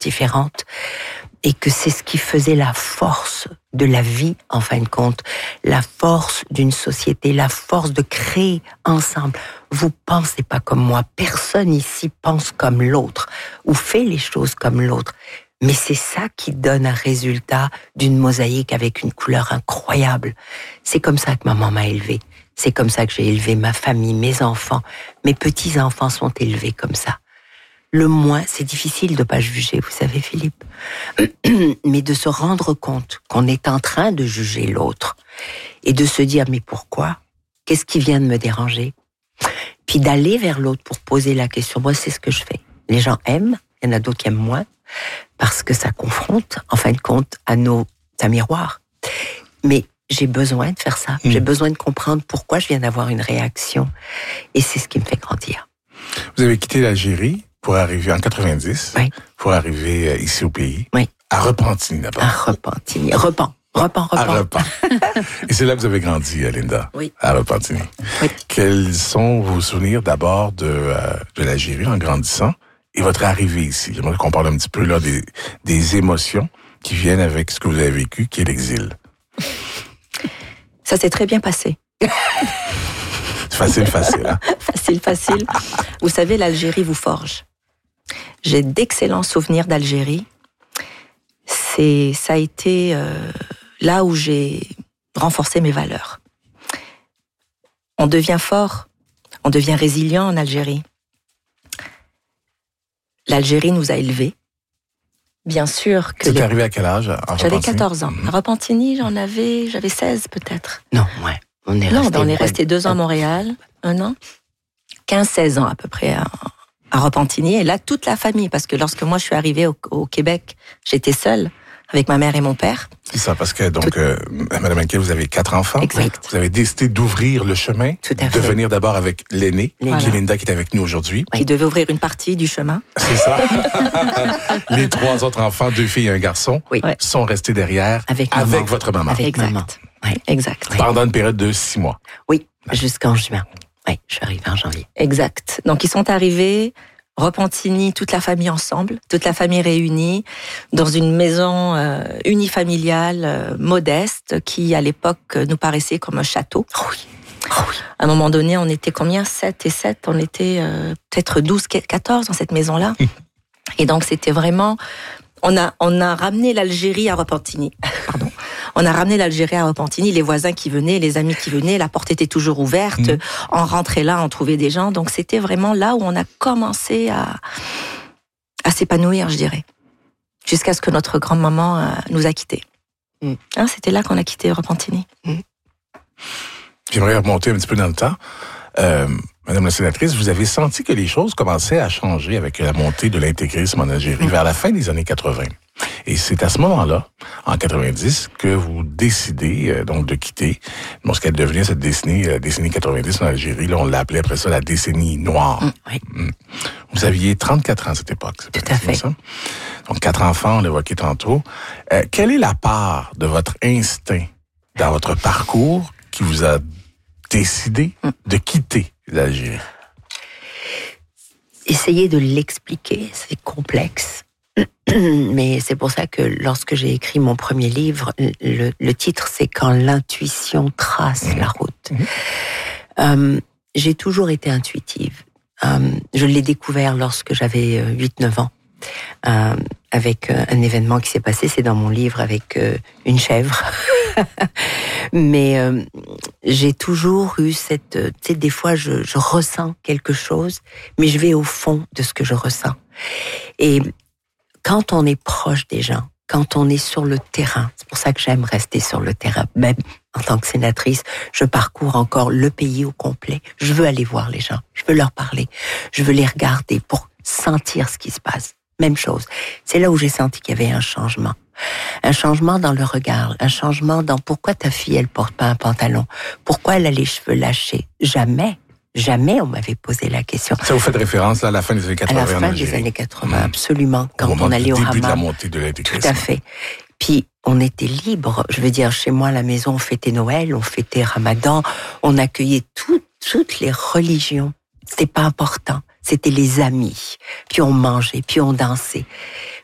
différentes, et que c'est ce qui faisait la force de la vie, en fin de compte, la force d'une société, la force de créer ensemble. Vous pensez pas comme moi, personne ici pense comme l'autre, ou fait les choses comme l'autre. Mais c'est ça qui donne un résultat d'une mosaïque avec une couleur incroyable. C'est comme ça que maman m'a élevée. C'est comme ça que j'ai élevé ma famille, mes enfants. Mes petits-enfants sont élevés comme ça. Le moins, c'est difficile de pas juger, vous savez, Philippe. Mais de se rendre compte qu'on est en train de juger l'autre. Et de se dire, mais pourquoi? Qu'est-ce qui vient de me déranger? Puis d'aller vers l'autre pour poser la question. Moi, c'est ce que je fais. Les gens aiment, il y en a d'autres qui aiment moins, parce que ça confronte, en fin de compte, à un miroir. Mais j'ai besoin de faire ça. J'ai besoin de comprendre pourquoi je viens d'avoir une réaction. Et c'est ce qui me fait grandir. Vous avez quitté l'Algérie pour arriver en 90, oui. Pour arriver ici au pays, oui. À Repentigny d'abord. À Repentigny. Repen. À Repen. Et c'est là que vous avez grandi, Linda. Oui. À Repentigny. Oui. Quels sont vos souvenirs d'abord de l'Algérie en grandissant et votre arrivée ici? J'aimerais qu'on parle un petit peu là des émotions qui viennent avec ce que vous avez vécu, qui est l'exil. Ça s'est très bien passé. Facile, hein? Facile. Vous savez, l'Algérie vous forge. J'ai d'excellents souvenirs d'Algérie. Ça a été là où j'ai renforcé mes valeurs. On devient fort, on devient résilient en Algérie. L'Algérie nous a élevés. Bien sûr que... Vous êtes arrivé à quel âge? J'avais 14 ans. À Repentigny, j'avais 16 peut-être. Non, ouais. On est resté 2 ans à Montréal, 1 an. 15-16 ans à peu près à Repentigny. Et là, toute la famille, parce que lorsque moi je suis arrivée au Québec, j'étais seule avec ma mère et mon père. C'est ça, parce que donc, Madame Henkel, vous avez 4 enfants. Exact. Vous avez décidé d'ouvrir le chemin. Tout à fait. De venir d'abord avec l'aîné, Voilà. qui est Linda, qui est avec nous aujourd'hui. Qui devait ouvrir une partie du chemin. C'est ça. Les 3 autres enfants, 2 filles et un garçon, sont restés derrière avec votre maman. Avec maman. Oui, exact. Pendant une période de 6 mois. Oui, jusqu'en juin. Oui, je suis arrivée en janvier. Exact. Donc, ils sont arrivés, Repentigny, toute la famille ensemble, toute la famille réunie, dans une maison unifamiliale, modeste, qui, à l'époque, nous paraissait comme un château. Oui. À un moment donné, on était combien? 7 et 7, on était peut-être 12, 14 dans cette maison-là. Et donc, c'était vraiment... On a ramené l'Algérie à Repentigny. Pardon. On a ramené l'Algérie à Repentigny, les voisins qui venaient, les amis qui venaient, la porte était toujours ouverte. On rentrait là, on trouvait des gens. Donc c'était vraiment là où on a commencé à s'épanouir, je dirais. Jusqu'à ce que notre grand-maman nous a quittés. C'était là qu'on a quitté Repentigny. J'aimerais remonter un petit peu dans le temps. Madame la sénatrice, vous avez senti que les choses commençaient à changer avec la montée de l'intégrisme en Algérie vers la fin des années 80. Et c'est à ce moment-là, en 90, que vous décidez donc de quitter ce qu'elle devenait cette décennie, la décennie 90 en Algérie. Là, on l'appelait après ça la décennie noire. Oui. Vous aviez 34 ans à cette époque. Tout à fait. Ça? Donc 4 enfants, on l'évoquait tantôt. Quelle est la part de votre instinct dans votre parcours qui vous a décidé de quitter l'Algérie? Essayer de l'expliquer, c'est complexe. Mais c'est pour ça que lorsque j'ai écrit mon premier livre, le titre c'est « Quand l'intuition trace la route ». J'ai toujours été intuitive. Je l'ai découvert lorsque j'avais 8-9 ans. Avec un événement qui s'est passé, c'est dans mon livre avec une chèvre. Mais j'ai toujours eu cette... Tu sais, des fois, je ressens quelque chose, mais je vais au fond de ce que je ressens. Et quand on est proche des gens, quand on est sur le terrain, c'est pour ça que j'aime rester sur le terrain. Même en tant que sénatrice, je parcours encore le pays au complet. Je veux aller voir les gens, je veux leur parler, je veux les regarder pour sentir ce qui se passe. Même chose. C'est là où j'ai senti qu'il y avait un changement. Un changement dans le regard, un changement dans pourquoi ta fille, elle porte pas un pantalon, pourquoi elle a les cheveux lâchés. Jamais on m'avait posé la question. Ça vous fait référence là, à la fin des années 80 à la fin des années 80, absolument. Quand on allait au début hammam. De la montée de l'intégrisme. Tout à fait. Puis on était libre. Je veux dire, chez moi à la maison, on fêtait Noël, on fêtait Ramadan, on accueillait toutes les religions. C'était pas important. C'était les amis. Puis on mangeait, puis on dansait.